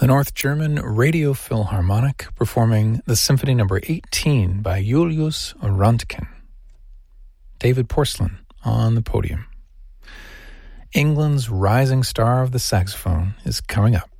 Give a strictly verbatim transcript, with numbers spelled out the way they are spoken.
The North German Radio Philharmonic performing the Symphony Number eighteen by Julius Röntgen. David Porcelain on the podium. England's rising star of the saxophone is coming up.